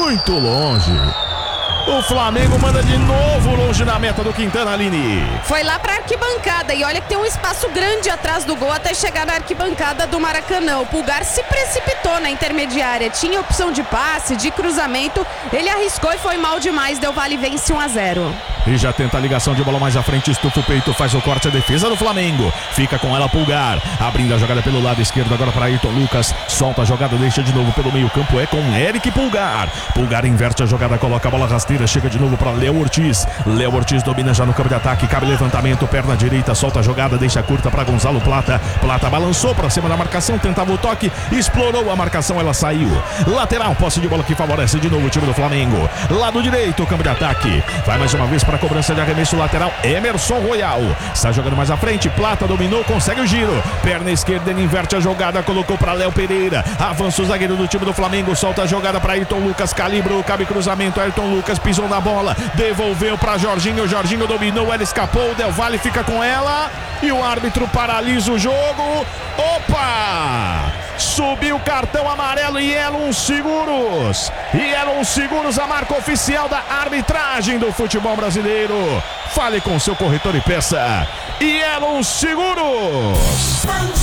muito longe. O Flamengo manda de novo longe na meta do Quintana, Aline. Foi lá pra arquibancada e olha que tem um espaço grande atrás do gol até chegar na arquibancada do Maracanã. O Pulgar se precipitou na intermediária, tinha opção de passe, de cruzamento, ele arriscou e foi mal demais, Del Valle vence 1-0. E já tenta a ligação de bola mais à frente, estufa o peito, faz o corte, a defesa do Flamengo. Fica com ela Pulgar, abrindo a jogada pelo lado esquerdo agora para Ayrton Lucas. Solta a jogada, deixa de novo pelo meio campo, é com Eric Pulgar. Pulgar inverte a jogada, coloca a bola rasteira, chega de novo para Léo Ortiz. Léo Ortiz domina já no campo de ataque, cabe levantamento, perna direita, solta a jogada, deixa curta para Gonzalo Plata. Plata balançou para cima da marcação, tentava o toque, explorou a marcação, ela saiu. Lateral, posse de bola que favorece de novo o time do Flamengo. Lado direito, campo de ataque. Vai mais uma vez para cobrança de arremesso lateral, Emerson Royal. Está jogando mais à frente, Plata dominou, consegue o giro. Perna esquerda, ele inverte a jogada, colocou para Léo Pereira. Avança o zagueiro do time do Flamengo, solta a jogada para Ayrton Lucas, calibrou, cabe cruzamento, Ayrton Lucas pisou na bola, devolveu para Jorginho, Jorginho dominou, ela escapou, o Del Valle fica com ela e o árbitro paralisa o jogo. Opa! Subiu o cartão amarelo e Yellow Seguros. Yellow Seguros, a marca oficial da arbitragem do futebol brasileiro. Fale com seu corretor e peça Yellow Seguros.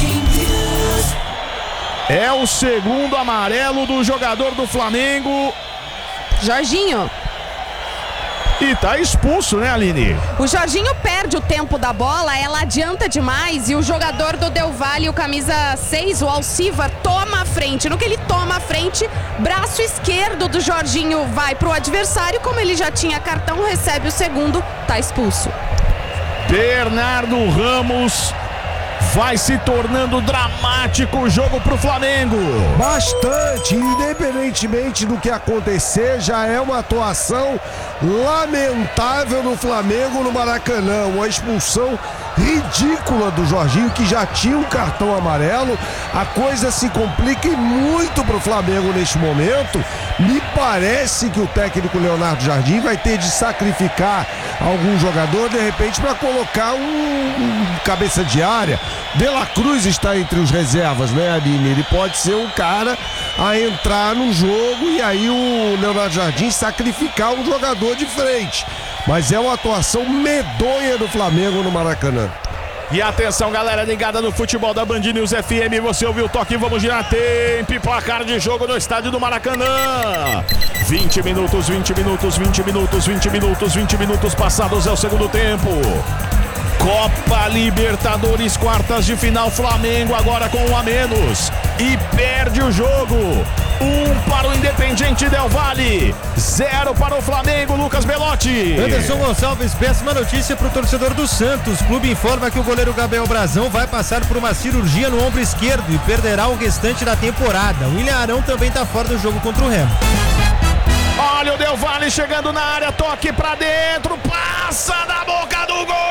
É o segundo amarelo do jogador do Flamengo, Jorginho. E tá expulso, né, Aline? O Jorginho perde o tempo da bola, ela adianta demais e o jogador do Del Valle, o camisa 6, o Alcivar, toma a frente. No que ele toma a frente, braço esquerdo do Jorginho vai pro adversário, como ele já tinha cartão, recebe o segundo, tá expulso. Bernardo Ramos. Vai se tornando dramático o jogo pro Flamengo. Bastante, independentemente do que acontecer, já é uma atuação lamentável no Flamengo no Maracanã. Uma expulsão ridícula do Jorginho, que já tinha um cartão amarelo. A coisa se complica e muito pro Flamengo neste momento. Me parece que o técnico Leonardo Jardim vai ter de sacrificar algum jogador, de repente, para colocar um cabeça de área. De La Cruz está entre os reservas, né, Aline? Ele pode ser um cara a entrar no jogo e aí o Leonardo Jardim sacrificar um jogador de frente. Mas é uma atuação medonha do Flamengo no Maracanã. E atenção, galera ligada no futebol da Band News FM, você ouviu o toque, vamos girar tempo e placar de jogo no estádio do Maracanã. 20 minutos, 20 minutos, 20 minutos, 20 minutos, 20 minutos passados é o segundo tempo. Copa Libertadores, quartas de final, Flamengo agora com um a menos e perde o jogo. 1 para o Independiente Del Valle, 0 para o Flamengo, Lucas Belotti. Anderson Gonçalves, péssima notícia para o torcedor do Santos. O clube informa que o goleiro Gabriel Brazão vai passar por uma cirurgia no ombro esquerdo e perderá o restante da temporada. O William Arão também está fora do jogo contra o Remo. Olha o Del Valle chegando na área, toque pra dentro, passa na boca do gol!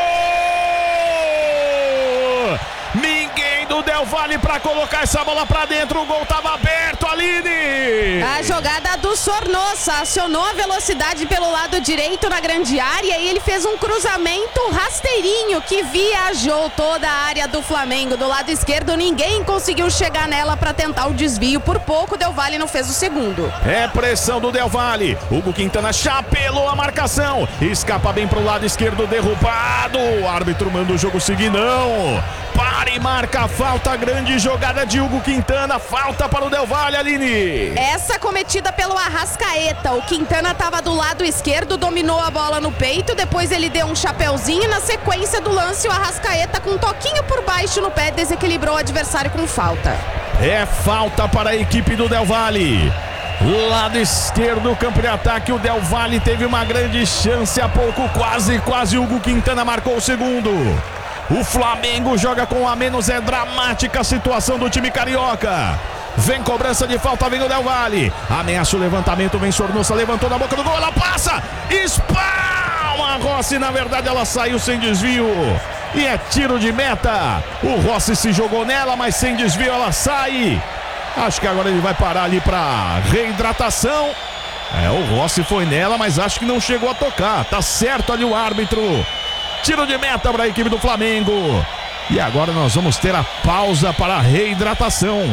Ninguém do Del Valle pra colocar essa bola pra dentro, o gol tava aberto, Aline! A jogada do Sornosa acionou a velocidade pelo lado direito na grande área e ele fez um cruzamento rasteirinho que viajou toda a área do Flamengo. Do lado esquerdo ninguém conseguiu chegar nela para tentar o desvio, por pouco o Del Valle não fez o segundo. É pressão do Del Valle, Hugo Quintana chapelou a marcação, escapa bem pro lado esquerdo, derrubado, o árbitro manda o jogo seguir, não, para e marca a falta, grande jogada de Hugo Quintana, falta para o Del Valle, Aline. Essa cometida pelo Arrascaeta, o Quintana estava do lado esquerdo, dominou a bola no peito, depois ele deu um chapeuzinho, na sequência do lance o Arrascaeta com um toquinho por baixo no pé desequilibrou o adversário com falta. É falta para a equipe do Del Valle. Lado esquerdo, campo de ataque, o Del Valle teve uma grande chance há pouco, quase Hugo Quintana marcou o segundo. O Flamengo joga com a menos, é dramática a situação do time carioca. Vem cobrança de falta, vem o Del Valle, ameaça o levantamento, vem Sornosa, levantou na boca do gol, ela passa, espalma Rossi, na verdade ela saiu sem desvio e é tiro de meta. O Rossi se jogou nela, mas sem desvio ela sai. Acho que agora ele vai parar ali para reidratação. O Rossi foi nela, mas acho que não chegou a tocar. Tá certo ali o árbitro. Tiro de meta para a equipe do Flamengo. E agora nós vamos ter a pausa para a reidratação.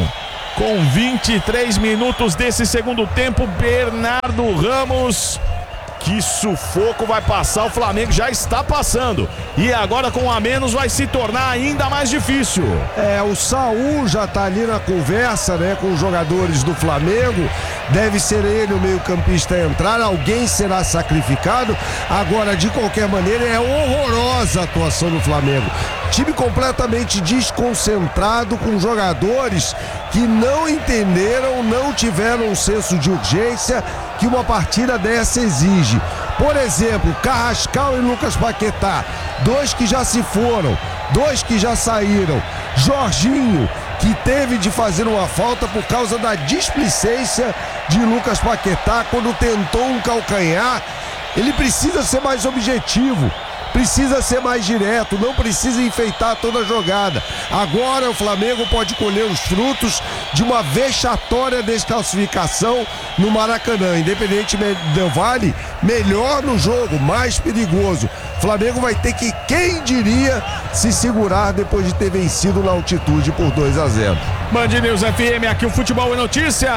Com 23 minutos desse segundo tempo, Bernardo Ramos. Que sufoco vai passar, o Flamengo já está passando. E agora com a menos vai se tornar ainda mais difícil. O Saul já está ali na conversa, né, com os jogadores do Flamengo. Deve ser ele o meio-campista a entrar, alguém será sacrificado. Agora, de qualquer maneira, é horrorosa a atuação do Flamengo. Time completamente desconcentrado, com jogadores que não entenderam, não tiveram um senso de urgência que uma partida dessa exige. Por exemplo, Carrascal e Lucas Paquetá, 2 que já se foram, 2 que já saíram. Jorginho, que teve de fazer uma falta por causa da displicência de Lucas Paquetá quando tentou um calcanhar. Ele precisa ser mais objetivo, precisa ser mais direto, não precisa enfeitar toda a jogada. Agora o Flamengo pode colher os frutos de uma vexatória desclassificação no Maracanã. Independente Del Valle, melhor no jogo, mais perigoso. O Flamengo vai ter que, quem diria, se segurar depois de ter vencido na altitude por 2-0. Band News FM, aqui o Futebol é Notícia.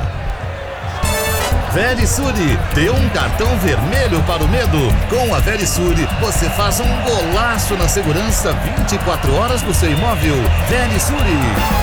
Verisure, dê um cartão vermelho para o medo. Com a Verisure, você faz um golaço na segurança 24 horas do seu imóvel. Verisure.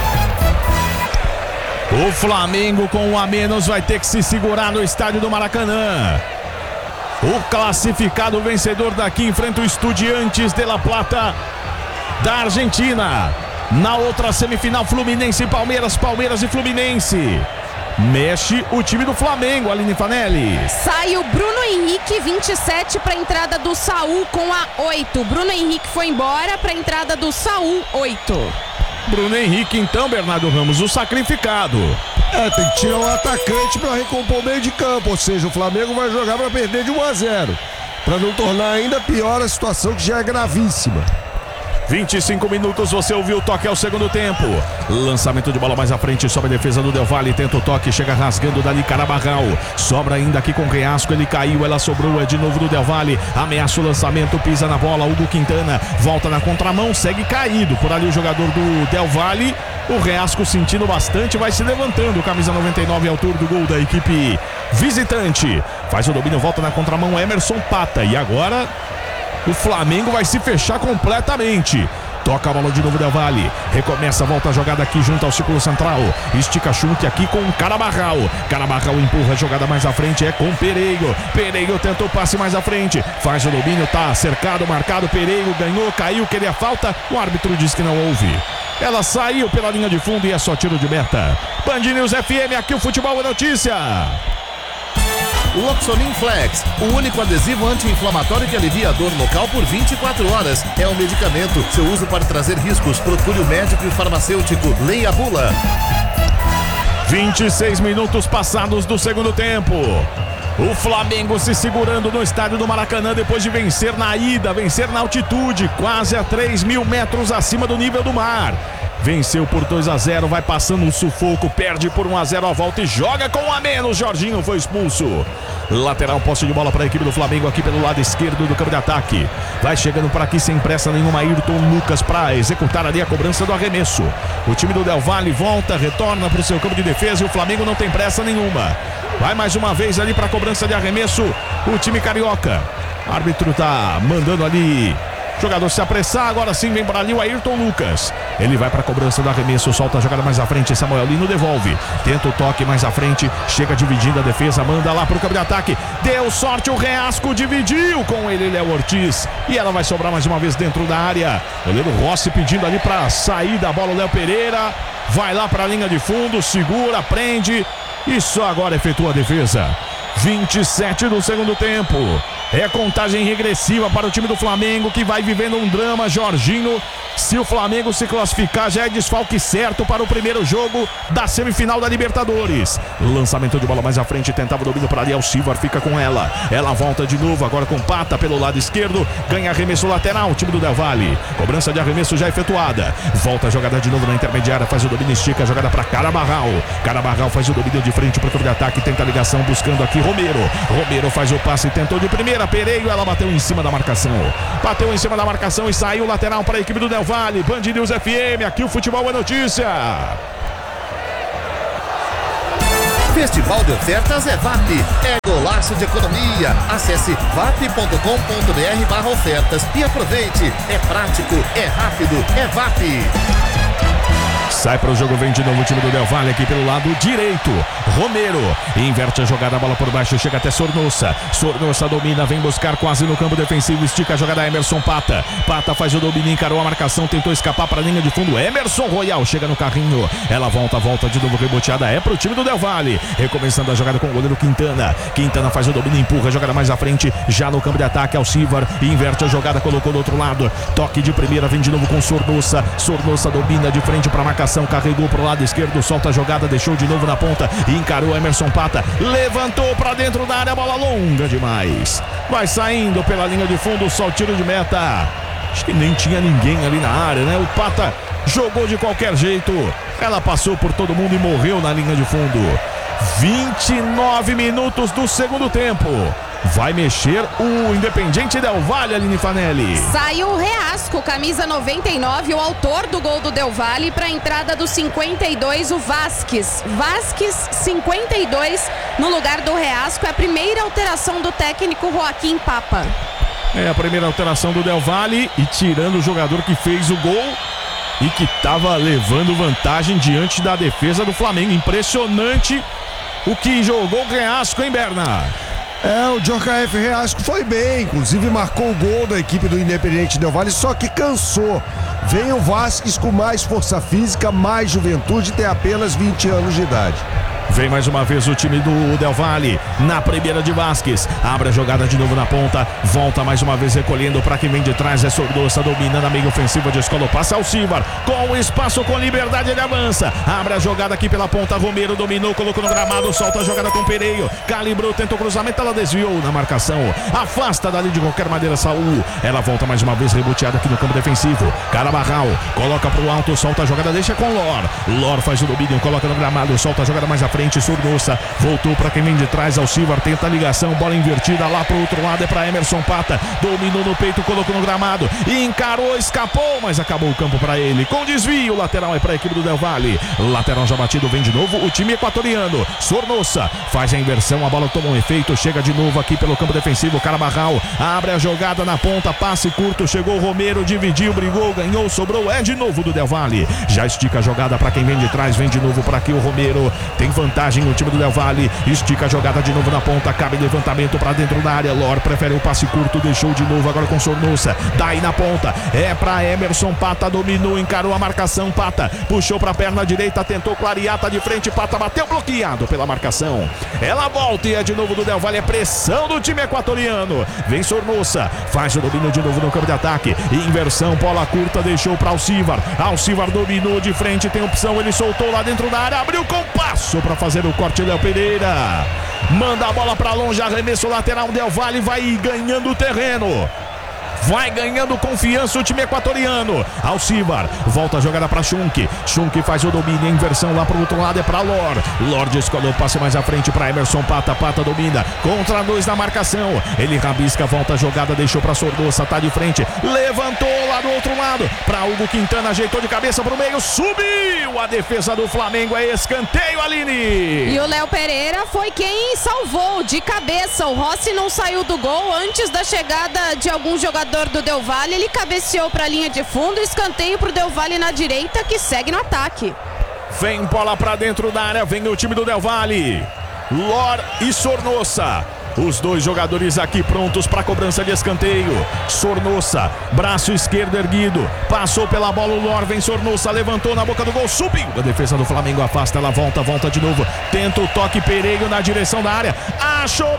O Flamengo com um a menos vai ter que se segurar no estádio do Maracanã. O classificado vencedor daqui enfrenta o Estudiantes de La Plata da Argentina. Na outra semifinal, Fluminense e Palmeiras, Palmeiras e Fluminense. Mexe o time do Flamengo, Aline Fanelli. Sai o Bruno Henrique, 27, para a entrada do Saul com a 8. Bruno Henrique foi embora para a entrada do Saul, 8. Bruno Henrique, então, Bernardo Ramos, o sacrificado. Tem que tirar o atacante para recompor o meio de campo. Ou seja, o Flamengo vai jogar para perder de 1-0. Para não tornar ainda pior a situação que já é gravíssima. 25 minutos, você ouviu o toque ao segundo tempo. Lançamento de bola mais à frente, sobe a defesa do Del Valle, tenta o toque, chega rasgando dali Carabarral. Sobra ainda aqui com o Reasco, ele caiu, ela sobrou, é de novo do Del Valle. Ameaça o lançamento, pisa na bola, Hugo Quintana volta na contramão, segue caído. Por ali o jogador do Del Valle, o Reasco sentindo bastante, vai se levantando. Camisa 99, autor do gol da equipe visitante. Faz o domínio, volta na contramão, Emerson Pata. E agora o Flamengo vai se fechar completamente. Toca a bola de novo, Del Valle. Recomeça, volta a jogada aqui junto ao círculo central. Estica chute aqui com o Carabarral. Carabarral empurra a jogada mais à frente. É com Pereiro. Pereiro tenta o passe mais à frente. Faz o domínio, tá cercado, marcado. Pereiro ganhou, caiu, queria falta. O árbitro diz que não houve. Ela saiu pela linha de fundo e é só tiro de meta. Band News FM, aqui o Futebol é Notícia. Loxonin Flex, o único adesivo anti-inflamatório que alivia a dor local por 24 horas. É um medicamento. Seu uso pode trazer riscos. Procure o médico e o farmacêutico. Leia a bula. 26 minutos passados do segundo tempo. O Flamengo se segurando no estádio do Maracanã depois de vencer na ida, vencer na altitude, quase a 3.000 metros acima do nível do mar. Venceu por 2-0, vai passando um sufoco, perde por 1-0 a volta e joga com um a menos. Jorginho foi expulso. Lateral, posse de bola para a equipe do Flamengo aqui pelo lado esquerdo do campo de ataque. Vai chegando por aqui sem pressa nenhuma, Ayrton Lucas para executar ali a cobrança do arremesso. O time do Del Valle volta, retorna para o seu campo de defesa e o Flamengo não tem pressa nenhuma. Vai mais uma vez ali para a cobrança de arremesso o time carioca. O árbitro tá mandando ali jogador se apressar, agora sim vem para ali o Ayrton Lucas. Ele vai para a cobrança do arremesso, solta a jogada mais à frente, Samuel Lino devolve. Tenta o toque mais à frente, chega dividindo a defesa, manda lá para o campo de ataque. Deu sorte, o Reasco dividiu com ele, Léo Ortiz. E ela vai sobrar mais uma vez dentro da área. Goleiro Rossi pedindo ali para sair da bola, o Léo Pereira. Vai lá para a linha de fundo, segura, prende. E só agora efetua a defesa. 27 do segundo tempo. É contagem regressiva para o time do Flamengo, que vai vivendo um drama. Jorginho, se o Flamengo se classificar, já é desfalque certo para o primeiro jogo da semifinal da Libertadores. Lançamento de bola mais à frente, tentava o domínio para Ariel Silva, fica com ela. Ela volta de novo, agora com Pata pelo lado esquerdo. Ganha arremesso lateral, o time do Del Valle. Cobrança de arremesso já efetuada. Volta a jogada de novo na intermediária, faz o domínio, estica a jogada para Carabarral. Carabarral faz o domínio de frente para o campo de ataque, tenta a ligação, buscando aqui Romero. Romero faz o passe, tentou de primeira. Pereiro, ela bateu em cima da marcação. Bateu em cima da marcação e saiu lateral para a equipe do Del Valle. Band News FM, aqui o Futebol é Notícia. Festival de ofertas é VAP. É golaço de economia. Acesse vap.com.br/ofertas e aproveite. É prático, é rápido, é VAP. Sai para o jogo, vem de novo o time do Del Valle aqui pelo lado direito. Romero inverte a jogada, a bola por baixo, chega até Sornosa. Sornosa domina, vem buscar quase no campo defensivo, estica a jogada Emerson Pata. Pata faz o domínio, encarou a marcação, tentou escapar para a linha de fundo. Emerson Royal chega no carrinho. Ela volta de novo, reboteada é para o time do Del Valle. Recomeçando a jogada com o goleiro Quintana. Quintana faz o domínio, empurra a jogada mais à frente, já no campo de ataque. Alcivar inverte a jogada, colocou do outro lado. Toque de primeira, vem de novo com Sornosa. Sornosa domina de frente para a marcação. Carregou pro lado esquerdo, solta a jogada, deixou de novo na ponta, encarou Emerson Pata, levantou para dentro da área, bola longa demais, vai saindo pela linha de fundo, só o tiro de meta. Acho que nem tinha ninguém ali na área, né? O Pata jogou de qualquer jeito, ela passou por todo mundo e morreu na linha de fundo. 29 minutos do segundo tempo. Vai mexer o Independiente Del Valle, Aline Fanelli. Saiu o Reasco, camisa 99, o autor do gol do Del Valle, para a entrada do 52, o Vasquez. Vasquez, 52, no lugar do Reasco. É a primeira alteração do técnico Joaquim Papa. É a primeira alteração do Del Valle e tirando o jogador que fez o gol e que estava levando vantagem diante da defesa do Flamengo. Impressionante o que jogou o Reasco, hein, Berna? O JF Reasco foi bem, inclusive marcou o gol da equipe do Independiente Del Valle, só que cansou. Vem o Vasquez com mais força física, mais juventude, tem apenas 20 anos de idade. Vem mais uma vez o time do Del Valle na primeira de Vasquez. Abre a jogada de novo na ponta. Volta mais uma vez recolhendo para quem vem de trás. É Sornosa dominando a meia ofensiva de escola. Passa Alcivar com o espaço, com liberdade. Ele avança. Abre a jogada aqui pela ponta. Romero dominou, colocou no gramado. Solta a jogada com Pereio. Calibrou, tentou cruzamento. Ela desviou na marcação. Afasta dali de qualquer maneira Saul. Ela volta mais uma vez reboteada aqui no campo defensivo. Carabarral coloca pro alto. Solta a jogada, deixa com Lor. Lor faz o domínio, coloca no gramado. Solta a jogada mais à frente. Sornosa voltou para quem vem de trás. Alcivar tenta a ligação, bola invertida lá pro outro lado, é para Emerson Pata, dominou no peito, colocou no gramado, encarou, escapou, mas acabou o campo para ele, com desvio. Lateral é para a equipe do Del Valle, lateral já batido, vem de novo o time equatoriano. Sornosa faz a inversão, a bola toma um efeito, chega de novo aqui pelo campo defensivo. Carabarral abre a jogada na ponta, passe curto, chegou o Romero, dividiu, brigou, ganhou, sobrou, é de novo do Del Valle. Já estica a jogada para quem vem de trás, vem de novo para aqui o Romero, tem vantagem no time do Del Valle, estica a jogada de novo na ponta, cabe levantamento para dentro da área. Lor prefere o passe curto, deixou de novo agora com Sornosa, daí na ponta, é para Emerson Pata, dominou, encarou a marcação, Pata puxou para a perna direita, tentou clarear, tá de frente, Pata bateu bloqueado pela marcação, ela volta e é de novo do Del Valle, é pressão do time equatoriano, vem Sornosa, faz o domínio de novo no campo de ataque, inversão, bola curta, deixou para Alcivar, Alcivar dominou de frente, tem opção, ele soltou lá dentro da área, abriu com passo para fazer o corte. Léo Pereira manda a bola para longe, arremesso lateral. Del Valle vai ganhando terreno, vai ganhando confiança o time equatoriano. Alcivar volta a jogada para Schunk faz o domínio, a inversão lá pro outro lado é para Lor. Lor descolou, passe mais à frente para Emerson Pata. Pata domina, contra dois na marcação, ele rabisca, volta a jogada, deixou para Sornosa, tá de frente, levantou lá do outro lado para Hugo Quintana, ajeitou de cabeça pro meio, subiu a defesa do Flamengo, é escanteio, Aline. E o Léo Pereira foi quem salvou de cabeça. O Rossi não saiu do gol antes da chegada de algum jogador do Del Valle, ele cabeceou para a linha de fundo, escanteio pro Del Valle na direita, que segue no ataque. Vem bola para dentro da área, vem o time do Del Valle, Lor e Sornosa. Os dois jogadores aqui prontos para cobrança de escanteio. Sornosa, braço esquerdo erguido, passou pela bola, o Lor, vem Sornosa, levantou na boca do gol, subiu. A defesa do Flamengo afasta, ela volta de novo. Tenta o toque, Pereio na direção da área, achou